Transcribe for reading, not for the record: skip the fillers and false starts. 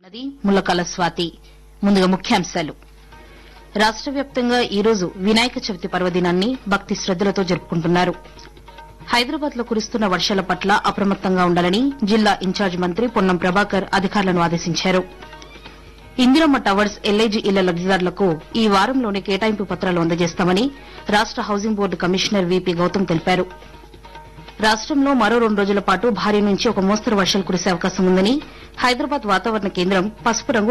అది ముల్లకాల స్వాతి. ముందుగా ముఖ్యాంశాలు. రాష్ట వ్యాప్తంగా ఈ రోజు వినాయక చవితి పర్వదినాన్ని భక్తి శ్రద్దలతో జరుపుకుంటున్నారు. హైదరాబాద్ లో కురుస్తున్న వర్షాల పట్ల అప్రమత్తంగా ఉండాలని జిల్లా ఇన్ఛార్జ్ మంత్రి పొన్నం ప్రభాకర్ అధికారులను ఆదేశించారు. ఇందిరమ్మ టవర్స్ ఎల్ఐజీ ఇళ్ల లబ్దిదారులకు ఈ వారంలోనే కేటాయింపు పత్రాలు అందజేస్తామని రాష్ట housing board commissioner VP Gautam తెలిపారు. రాష్టంలో మరో 2 రోజుల పాటు భారీ నుంచి ఒక మోస్తరు వర్షాలు కురిసే అవకాశం ఉందని హైదరాబాద్ వాతావరణ కేంద్రం పసుపు రంగు